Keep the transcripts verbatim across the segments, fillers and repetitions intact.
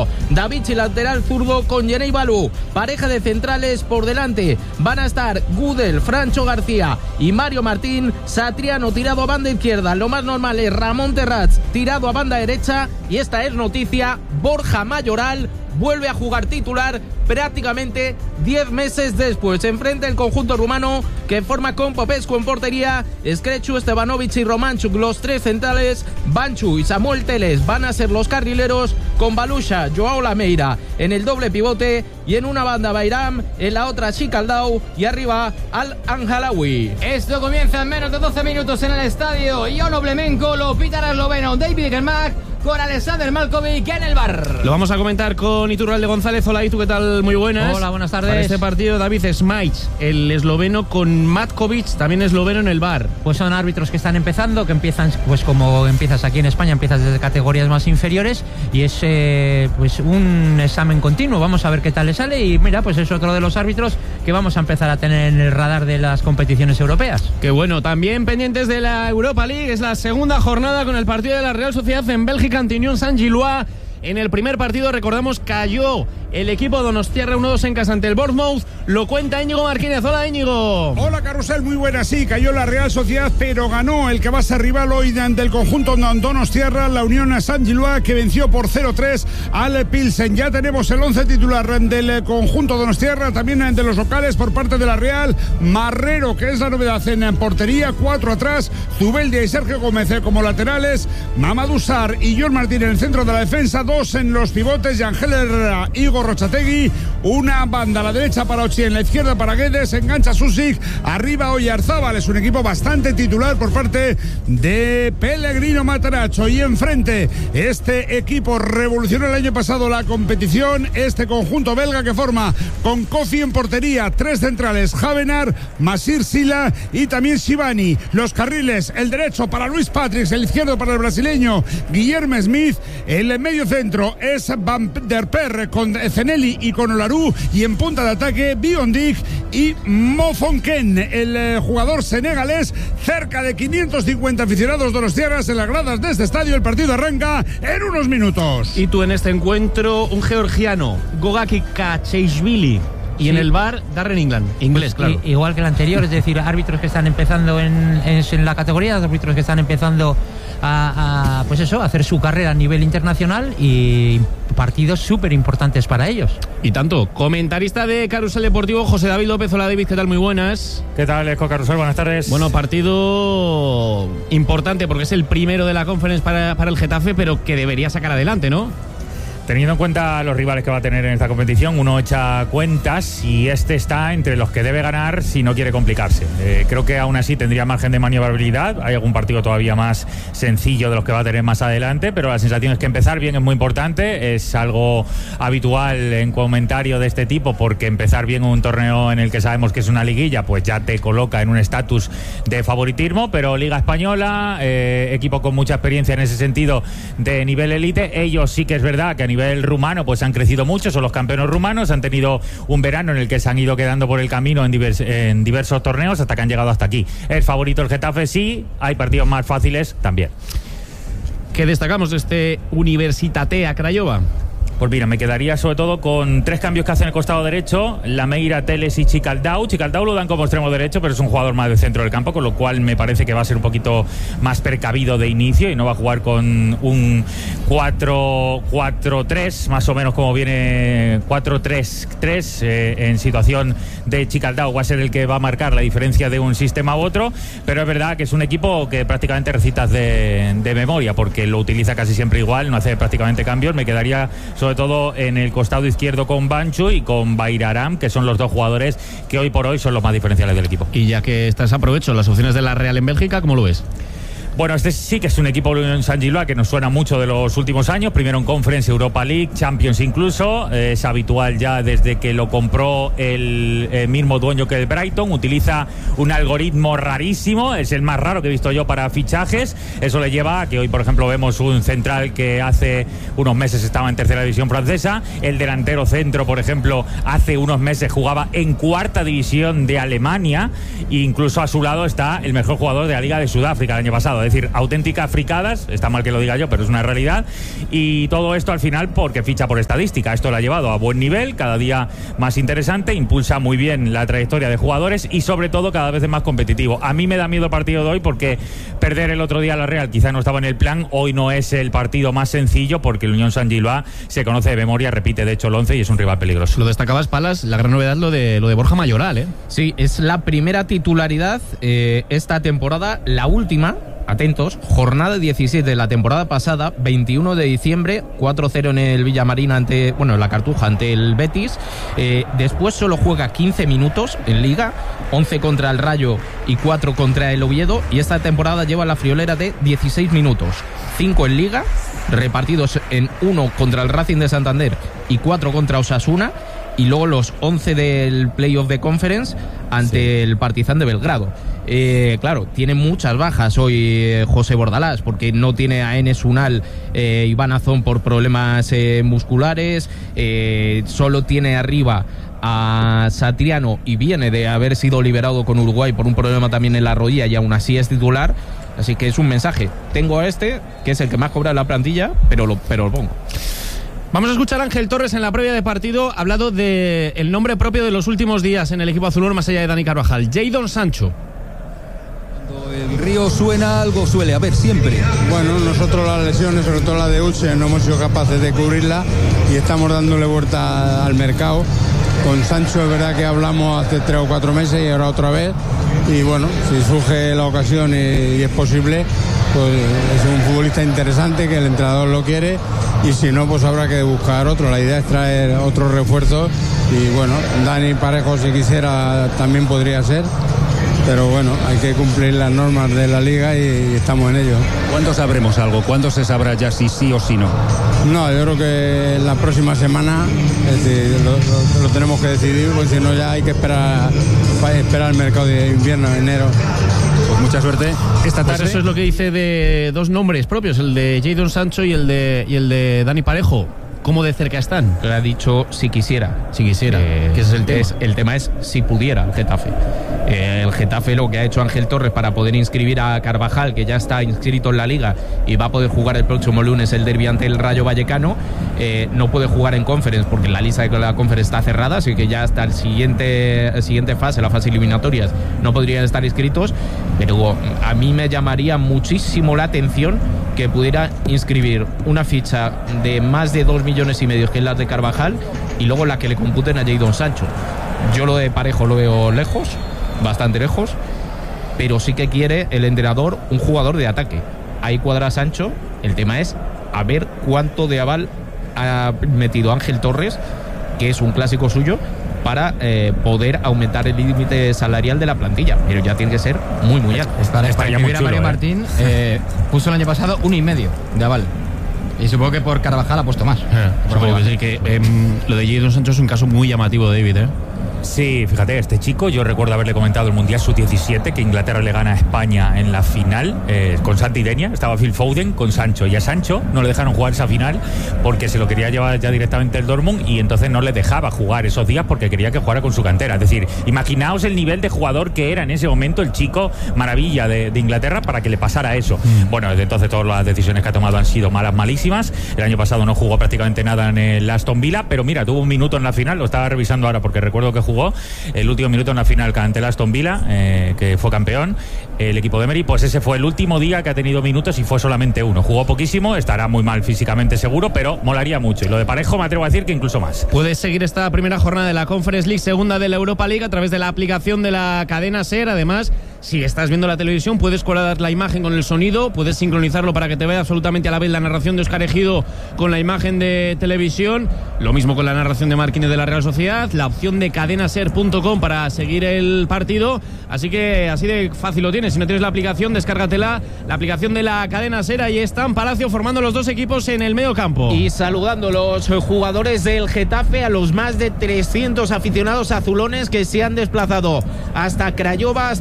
Davichi, lateral zurdo, con Yeney Balú. Pareja de centrales por delante van a estar Gudel, Francho García y Mario Martín. Satriano tirado a banda izquierda. Lo más normal es Ramón Terrats tirado a banda derecha. Y esta es noticia: Borja Mayoral vuelve a jugar titular prácticamente diez meses después. Enfrente el conjunto rumano, que forma con Popescu en portería, Skrechu, Stevanovic y Romanchuk los tres centrales. Banchu y Samuel Teles van a ser los carrileros, con Balusha, Joao Lameira en el doble pivote, y en una banda Bayram, en la otra Chicaldao y arriba Al Anjalawi. Esto comienza en menos de doce minutos en el estadio Ion Blemenko. Lo pita el esloveno David Germach con Alexander Malkovic en el bar. Lo vamos a comentar con Iturralde González. Hola, ¿y tú qué tal? Muy buenas. Hola, buenas tardes. Para este partido, David Smajic, el esloveno, con Matkovic, también esloveno, en el bar. Pues son árbitros que están empezando, que empiezan, pues como empiezas aquí en España, empiezas desde categorías más inferiores, y es eh, pues un examen continuo. Vamos a ver qué tal le sale, y mira, pues es otro de los árbitros que vamos a empezar a tener en el radar de las competiciones europeas. Qué bueno. También pendientes de la Europa League, es la segunda jornada con el partido de la Real Sociedad en Bélgica ante Unión Saint-Gilloise. En el primer partido, recordamos, cayó el equipo donostiarra uno dos en casa ante el Bournemouth. Lo cuenta Íñigo Martínez. Hola, Íñigo. Hola, Carrusel, muy buena. Sí, cayó la Real Sociedad, pero ganó el que va a ser rival hoy ante el conjunto donostiarra, la Unión Saint-Gilloise, que venció por cero tres al Pilsen. Ya tenemos el once titular del conjunto donostiarra, también de los locales por parte de la Real. Marrero, que es la novedad en portería, cuatro atrás, Zubeldia y Sergio Gómez como laterales, Mamadou Sarr y John Martín en el centro de la defensa, dos en los pivotes, Yangel Herrera, Igor Rochategui, una banda a la derecha para Ochi, en la izquierda para Guedes, engancha Susic, arriba Oyarzábal. Es un equipo bastante titular por parte de Pellegrino Matarazzo, y enfrente este equipo revolucionó el año pasado la competición, este conjunto belga, que forma con Kofi en portería, tres centrales, Javenar, Masir Sila y también Shivani. Los carriles, el derecho para Luis Patrick, el izquierdo para el brasileño Guillermo Smith, el medio centro es Van der Perre con Zeneli y con Olarú, y en punta de ataque Biondik y Mofonken, el eh, jugador senegalés. Cerca de quinientos cincuenta aficionados de los tierras en las gradas de este estadio. El partido arranca en unos minutos. Y tú en este encuentro, un georgiano, Gogaki Kacheishvili. Y sí, en el bar, Darren England, inglés, claro. I, igual que el anterior, es decir, árbitros que están empezando en, en, en la categoría, árbitros que están empezando a, a, pues eso, a hacer su carrera a nivel internacional, y partidos súper importantes para ellos. Y tanto. Comentarista de Carrusel Deportivo, José David López. Hola, David, ¿qué tal? Muy buenas. ¿Qué tal, Esco Carrusel? Buenas tardes. Bueno, partido importante porque es el primero de la Conference para, para el Getafe, pero que debería sacar adelante, ¿no? Teniendo en cuenta los rivales que va a tener en esta competición, uno echa cuentas y este está entre los que debe ganar si no quiere complicarse. Eh, creo que aún así tendría margen de maniobrabilidad. Hay algún partido todavía más sencillo de los que va a tener más adelante, pero la sensación es que empezar bien es muy importante. Es algo habitual en comentario de este tipo, porque empezar bien un torneo en el que sabemos que es una liguilla, pues ya te coloca en un estatus de favoritismo. Pero Liga Española, eh, equipo con mucha experiencia en ese sentido de nivel élite. Ellos sí que es verdad que a nivel El rumano pues han crecido mucho, son los campeones rumanos, han tenido un verano en el que se han ido quedando por el camino en, divers, en diversos torneos hasta que han llegado hasta aquí. Es favorito el Getafe, sí, hay partidos más fáciles también. ¿Qué destacamos de este Universitatea Craiova? Pues mira, me quedaría sobre todo con tres cambios que hacen el costado derecho: Lameira, Teles y Chicaldao. Chicaldao lo dan como extremo derecho, pero es un jugador más del centro del campo, con lo cual me parece que va a ser un poquito más precavido de inicio y no va a jugar con un cuatro cuatro tres, más o menos como viene cuatro tres tres eh, en situación de Chicaldao. Va a ser el que va a marcar la diferencia de un sistema u otro, pero es verdad que es un equipo que prácticamente recitas de, de memoria, porque lo utiliza casi siempre igual, no hace prácticamente cambios. Me quedaría sobre sobre todo en el costado izquierdo con Banchu y con Bayraram, que son los dos jugadores que hoy por hoy son los más diferenciales del equipo. Y ya que estás, aprovecho las opciones de la Real en Bélgica, ¿cómo lo ves? Bueno, este sí que es un equipo de Unión Saint-Gilloise que nos suena mucho de los últimos años, primero en Conference, Europa League, Champions incluso. Eh, es habitual ya desde que lo compró el, el mismo dueño que el Brighton. Utiliza un algoritmo rarísimo, es el más raro que he visto yo para fichajes. Eso le lleva a que hoy, por ejemplo, vemos un central que hace unos meses estaba en tercera división francesa. El delantero centro, por ejemplo, hace unos meses jugaba en cuarta división de Alemania. E incluso a su lado está el mejor jugador de la Liga de Sudáfrica el año pasado. pasado. Es decir, auténticas fricadas, está mal que lo diga yo, pero es una realidad. Y todo esto al final porque ficha por estadística. Esto lo ha llevado a buen nivel, cada día más interesante, impulsa muy bien la trayectoria de jugadores y sobre todo cada vez es más competitivo. A mí me da miedo el partido de hoy porque perder el otro día a la Real quizá no estaba en el plan. Hoy no es el partido más sencillo porque el Unión Saint-Gilloise se conoce de memoria, repite de hecho el once y es un rival peligroso. Lo destacabas, Palas, la gran novedad lo de, lo de Borja Mayoral, ¿eh? Sí, es la primera titularidad eh, esta temporada, la última. Atentos, jornada diecisiete de la temporada pasada, veintiuno de diciembre, cuatro cero en el Villamarín ante, bueno, en la Cartuja ante el Betis. Eh, después solo juega quince minutos en Liga, once contra el Rayo y cuatro contra el Oviedo. Y esta temporada lleva la friolera de dieciséis minutos, cinco en Liga, repartidos en uno contra el Racing de Santander y cuatro contra Osasuna. Y luego los once del Playoff de Conference ante sí. el Partizan de Belgrado. Eh, claro, tiene muchas bajas hoy eh, José Bordalás, porque no tiene a Enes Unal, eh, Iván Azón por problemas eh, musculares, eh, solo tiene arriba a Satriano y viene de haber sido liberado con Uruguay por un problema también en la rodilla y aún así es titular. Así que es un mensaje. Tengo a este, que es el que más cobra en la plantilla, pero lo, pero lo pongo. Vamos a escuchar a Ángel Torres en la previa de partido, hablado de el nombre propio de los últimos días en el equipo azulón, más allá de Dani Carvajal, Jadon Sancho. Cuando el río suena, algo suele haber siempre. Bueno, nosotros las lesiones, sobre todo la de Uche, no hemos sido capaces de cubrirla y estamos dándole vuelta al mercado. Con Sancho es verdad que hablamos hace tres o cuatro meses y ahora otra vez. Y bueno, si surge la ocasión y, y es posible, pues es un futbolista interesante que el entrenador lo quiere y si no, pues habrá que buscar otro. La idea es traer otros refuerzos y bueno, Dani Parejo si quisiera también podría ser, pero bueno, hay que cumplir las normas de la liga y, y estamos en ello. ¿Cuándo sabremos algo? ¿Cuándo se sabrá ya si sí o si no? No, yo creo que la próxima semana es decir, lo, lo, lo tenemos que decidir, porque si no ya hay que esperar, esperar el mercado de invierno, enero. Pues mucha suerte esta tarde. Pues eso es lo que dice de dos nombres propios, el de Jadon Sancho y el de, y el de Dani Parejo. ¿Cómo de cerca están? Le ha dicho si quisiera. Si quisiera. Eh, ¿Qué es el tema? Es, el tema es si pudiera el Getafe. Eh, el Getafe lo que ha hecho Ángel Torres para poder inscribir a Carvajal, que ya está inscrito en la Liga y va a poder jugar el próximo lunes el derbi ante el Rayo Vallecano, eh, no puede jugar en Conference porque la lista de la Conference está cerrada, así que ya hasta el siguiente, el siguiente fase, la fase eliminatorias, no podrían estar inscritos, pero a mí me llamaría muchísimo la atención que pudiera inscribir una ficha de más de dos millones y medio, que es la de Carvajal, y luego la que le computen a Jadon Sancho. Yo lo de Parejo lo veo lejos, bastante lejos, pero sí que quiere el entrenador un jugador de ataque. Ahí cuadra Sancho, el tema es a ver cuánto de aval ha metido Ángel Torres, que es un clásico suyo, para eh, poder aumentar el límite salarial de la plantilla, pero ya tiene que ser muy muy alto. Para, para inscribir a Mario eh. Martín eh, puso el año pasado uno y medio de aval. Y supongo que por Carvajal ha puesto más. Eh, supongo que sí, que eh, lo de Jadon Sancho es un caso muy llamativo, David, ¿eh? Sí, fíjate, este chico, yo recuerdo haberle comentado el Mundial sub diecisiete, que Inglaterra le gana a España en la final, eh, con Santi Denia, estaba Phil Foden con Sancho, y a Sancho no le dejaron jugar esa final porque se lo quería llevar ya directamente el Dortmund y entonces no le dejaba jugar esos días porque quería que jugara con su cantera. Es decir, imaginaos el nivel de jugador que era en ese momento el chico maravilla de, de Inglaterra para que le pasara eso. Mm. Bueno, desde entonces todas las decisiones que ha tomado han sido malas, malísimas. El año pasado no jugó prácticamente nada en el Aston Villa, pero mira, tuvo un minuto en la final, lo estaba revisando ahora porque recuerdo que jugó el último minuto en la final ante el Aston Villa, eh, que fue campeón el equipo de Emery. Pues ese fue el último día que ha tenido minutos y fue solamente uno. Jugó poquísimo, estará muy mal físicamente seguro, pero molaría mucho, y lo de Parejo me atrevo a decir que incluso más. Puedes seguir esta primera jornada de la Conference League, segunda de la Europa League, a través de la aplicación de la cadena SER. Además, si estás viendo la televisión, puedes colar la imagen con el sonido, puedes sincronizarlo para que te vea absolutamente a la vez la narración de Óscar Ejido con la imagen de televisión. Lo mismo con la narración de Marquines de la Real Sociedad, la opción de cadenaser punto com para seguir el partido. Así que así de fácil lo tienes. Si no tienes la aplicación, descárgatela, la aplicación de la cadena SER. Ahí están Palacio formando los dos equipos en el medio campo. Y saludando los jugadores del Getafe, a los más de trescientos aficionados azulones que se han desplazado hasta Craiova, hasta Rumanía,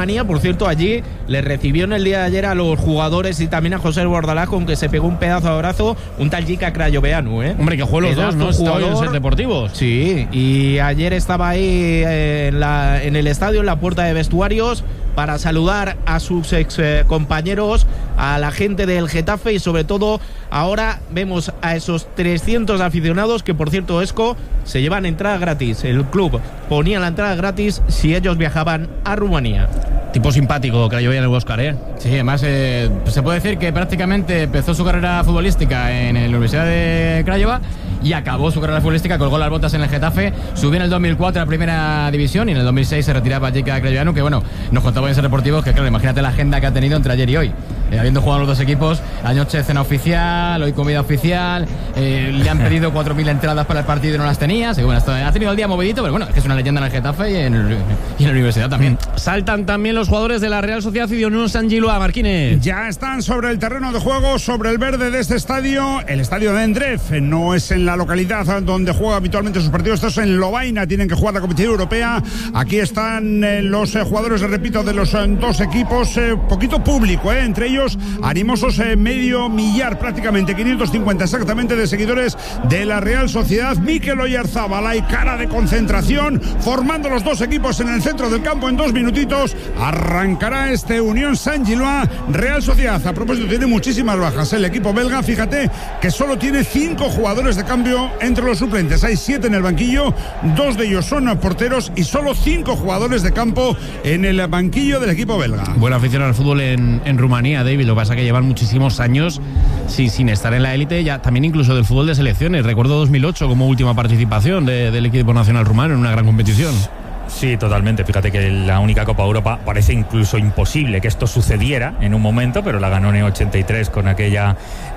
Rumanía. Por cierto, allí le recibió en el día de ayer a los jugadores y también a José Bordalás, con que se pegó un pedazo de abrazo, un tal Jica Crayoveanu, ¿eh? Hombre, que jugó los Pedazo dos, ¿no? Está hoy en jugador. Ser Deportivos. Sí, y ayer estaba ahí eh, en, la, en el estadio, en la puerta de vestuarios, para saludar a sus ex eh, compañeros, a la gente del Getafe, y sobre todo ahora vemos a esos trescientos aficionados que, por cierto, Esco, se llevan entrada gratis. El club ponía la entrada gratis si ellos viajaban a Rumanía. Tipo simpático, que yo veía en el Oscar, ¿eh? Sí, además eh, se puede decir que prácticamente empezó su carrera futbolística en la Universidad de Craiova y acabó su carrera futbolística, colgó las botas en el Getafe, subió en el dos mil cuatro a la primera división y en el dos mil seis se retiraba Jica Crayoveanu, que bueno, nos contaba en Ser Deportivos que claro, imagínate la agenda que ha tenido entre ayer y hoy. Eh, habiendo jugado los dos equipos, anoche cena oficial, hoy comida oficial, eh, le han pedido cuatro mil entradas para el partido y no las tenía, así que bueno, esto, ha tenido el día movidito, pero bueno, es que es una leyenda en el Getafe y en, y en la universidad también. Saltan también los jugadores de la Real Sociedad y de Unión San Giloa, Marquines. Ya están sobre el terreno de juego, sobre el verde de este estadio, el estadio de Endref. No es en la localidad donde juega habitualmente sus partidos, esto es en Lovaina, tienen que jugar la competición europea. Aquí están eh, los eh, jugadores, repito, de los eh, dos equipos, eh, poquito público, eh, entre ellos animosos, eh, medio millar, prácticamente quinientos cincuenta exactamente de seguidores de la Real Sociedad. Mikel Oyarzábal, hay cara de concentración, formando los dos equipos en el centro del campo. En dos minutitos arrancará este Unión San Giloa Real Sociedad. A propósito, tiene muchísimas bajas el equipo belga, fíjate que solo tiene cinco jugadores de cambio entre los suplentes, hay siete en el banquillo, dos de ellos son porteros y solo cinco jugadores de campo en el banquillo del equipo belga. Buena afición al fútbol en, en Rumanía, David. Lo que pasa es que llevan muchísimos años sí, sin estar en la élite, ya también incluso del fútbol de selecciones. Recuerdo dos mil ocho como última participación de, del equipo nacional rumano en una gran competición. Sí, totalmente. Fíjate que la única Copa Europa parece incluso imposible que esto sucediera en un momento, pero la ganó en el ochenta y tres con aquella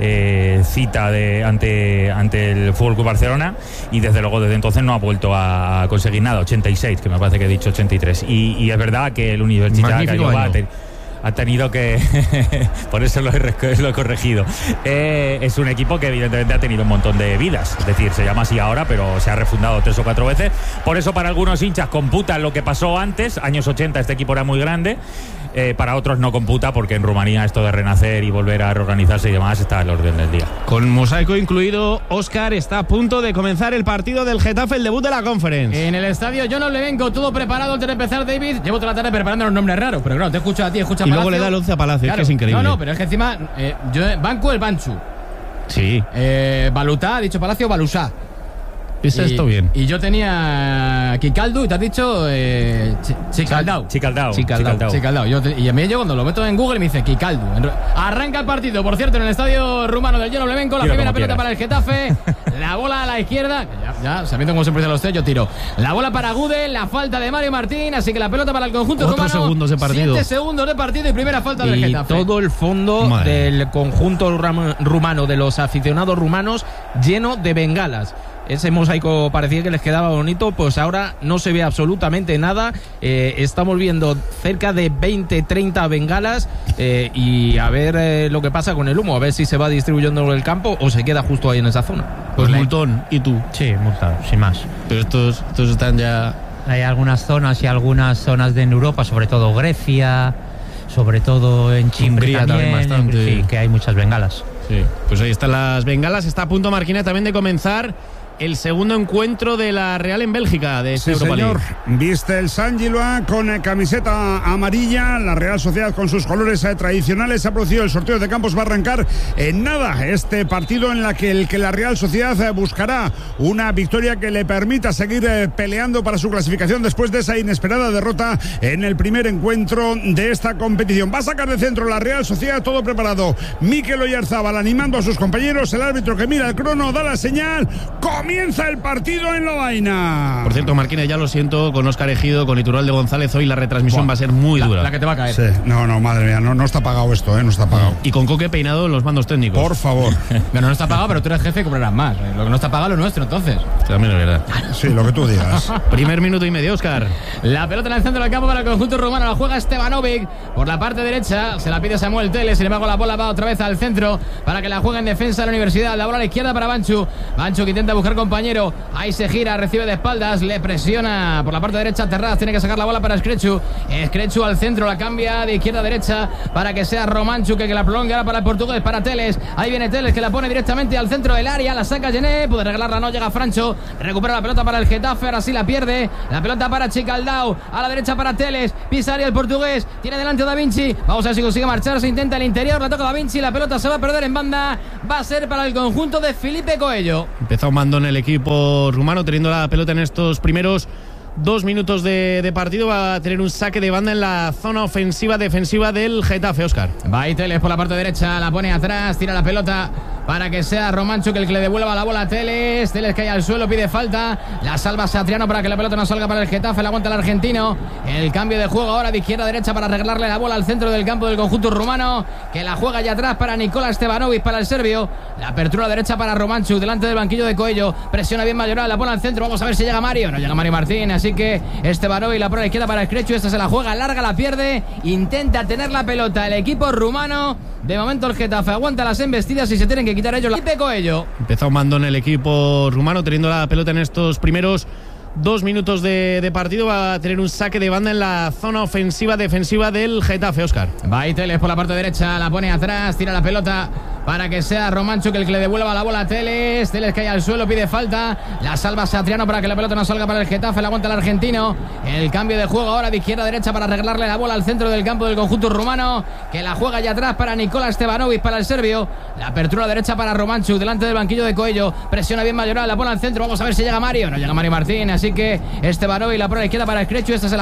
eh, cita de ante, ante el Fútbol Club Barcelona, y desde luego desde entonces no ha vuelto a conseguir nada. ochenta y seis, que me parece que he dicho ochenta y tres. Y, y es verdad que el Universidad Craiova ha tenido que por eso lo he, lo he corregido, eh, es un equipo que evidentemente ha tenido un montón de vidas, es decir, se llama así ahora, pero se ha refundado tres o cuatro veces. Por eso para algunos hinchas computan lo que pasó antes, años ochenta, este equipo era muy grande. Eh, para otros no computa, porque en Rumanía esto de renacer y volver a reorganizarse y demás está al orden del día. Con mosaico incluido, Óscar, está a punto de comenzar el partido del Getafe, el debut de la Conference. En el estadio John Olevenco, todo preparado antes de empezar, David. Llevo toda la tarde preparando los nombres raros, pero claro, te escucho a ti, escucha a y Palacio. Luego le da el once a Palacio, claro, es que es increíble. No, no, pero es que encima eh, yo, Banco el Banchu. Sí. Eh, Balutá, ha dicho Palacio, Balusá. ¿Es y, esto bien? Y yo tenía Kikaldou y te has dicho eh, Chicaldao. Chicaldao. Chicaldao. Chicaldao. Yo te, y a mí yo cuando lo meto en Google me dice Kikaldou. Arranca el partido, por cierto, en el estadio rumano del John Olevenco. La Tira primera pelota quieras. para el Getafe. La bola a la izquierda. Ya, ya sabiendo cómo se empiezan los tres, yo tiro. La bola para Gudel, la falta de Mario Martín. Así que la pelota para el conjunto Cuatro rumano. segundos de partido. Siete segundos de partido y primera falta del Y Getafe. todo el fondo Madre. del conjunto ram- rumano, de los aficionados rumanos, lleno de bengalas. Ese mosaico parecía que les quedaba bonito, pues ahora no se ve absolutamente nada. Eh, estamos viendo cerca de veinte, treinta bengalas eh, y a ver eh, lo que pasa con el humo, a ver si se va distribuyendo en el campo o se queda justo ahí en esa zona. Pues multón, ¿y tú? Sí, multado, sin más. Pero estos, estos están ya... Hay algunas zonas y algunas zonas de en Europa, sobre todo Grecia, sobre todo en Chipre Hungría también bastante. Sí, que hay muchas bengalas. Sí. Pues ahí están las bengalas. Está a punto, Marquina, también de comenzar el segundo encuentro de la Real en Bélgica de Sí, Europa señor. League. Viste el San Giloa con eh, camiseta amarilla, la Real Sociedad con sus colores eh, tradicionales. Se ha producido el sorteo de campos, va a arrancar en nada este partido en la que el que la Real Sociedad eh, buscará una victoria que le permita seguir eh, peleando para su clasificación después de esa inesperada derrota en el primer encuentro de esta competición. Va a sacar de centro la Real Sociedad, todo preparado. Mikel Oyarzábal animando a sus compañeros, el árbitro que mira el crono da la señal. Comienza el partido en Lovaina. Por cierto, Marquina, ya lo siento, con Óscar Ejido, con Iturralde González, hoy la retransmisión Buah, va a ser muy la, dura. La que te va a caer. Sí, no, no, madre mía, no, no está pagado esto, ¿eh? No está pagado. Y con Coque peinado en los mandos técnicos. Por favor. Bueno, no está pagado, pero tú eres jefe y cobrarás más. Lo que no está pagado es lo nuestro, entonces. También es verdad. Sí, lo que tú digas. Primer minuto y medio, Óscar. La pelota en el centro del campo para el conjunto rumano. La juega Stevanovic por la parte derecha. Se la pide Samuel Teles. Sin embargo, la bola va otra vez al centro para que la juegue en defensa de la Universidad. La bola a la izquierda para Banchu. Banchu que intenta buscar tercer compañero. Ahí se gira, recibe de espaldas, le presiona por la parte derecha Terraz, tiene que sacar la bola para Skrechu. Skrechu al centro, la cambia de izquierda a derecha para que sea Romanchuk que, que la prolongue ahora para el portugués, para Teles. Ahí viene Teles que la pone directamente al centro del área, la saca Gené, puede regalarla, no llega Francho, recupera la pelota para el Getafe, ahora sí la pierde. La pelota para Chicaldao, a la derecha para Teles, pisa área el portugués, tiene delante a Da Vinci. Vamos a ver si consigue marcharse, intenta el interior, la toca Da Vinci, la pelota se va a perder en banda, va a ser para el conjunto de Felipe Coello. Empezó mando en el equipo rumano, teniendo la pelota en estos primeros dos minutos de, de partido. Va a tener un saque de banda en la zona ofensiva defensiva del Getafe, Óscar. Va ahí Teles por la parte derecha, la pone atrás, tira la pelota para que sea Romanchuk el que le devuelva la bola a Teles. Teles cae al suelo, pide falta, la salva Satriano para que la pelota no salga para el Getafe, la aguanta el argentino. El cambio de juego ahora de izquierda a derecha para arreglarle la bola al centro del campo del conjunto rumano, que la juega ya atrás para Nikola Stevanovic, para el serbio. La apertura derecha para Romanchuk, delante del banquillo de Coello, presiona bien Mayoral, la pone al centro, vamos a ver si llega Mario, no llega Mario Martín, así que Stevanovic la pone a la izquierda para Skrechu, esta se la juega, larga, la pierde, intenta tener la pelota el equipo rumano. De momento el Getafe aguanta las embestidas y se tienen que quitar ellos la Felipe Coello. Empezó mando en el equipo rumano, teniendo la pelota en estos primeros dos minutos de, de partido. Va a tener un saque de banda en la zona ofensiva defensiva del Getafe, Óscar. Va ahí Teles por la parte derecha, la pone atrás, tira la pelota para que sea Romanchuk el que le devuelva la bola a Teles. Teles cae al suelo, pide falta, la salva Satriano para que la pelota no salga para el Getafe, la aguanta el argentino. El cambio de juego ahora de izquierda a derecha para arreglarle la bola al centro del campo del conjunto rumano, que la juega ya atrás para Nikola Stevanovic, para el serbio. La apertura derecha para Romanchuk, delante del banquillo de Coello, presiona bien Mayoral, la pone al centro, vamos a ver si llega Mario, no llega Mario Martín, así que Stevanovic la pone a la izquierda para Skrechu, esta se la